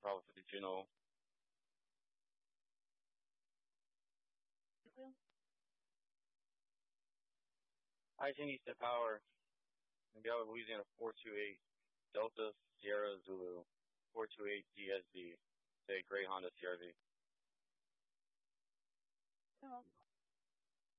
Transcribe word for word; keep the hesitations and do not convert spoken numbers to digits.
Bravo fifty Juno. I think East Power. Miguel Louisiana four two eight Delta Sierra Zulu four two eight D S V. Say Gray Honda C R V.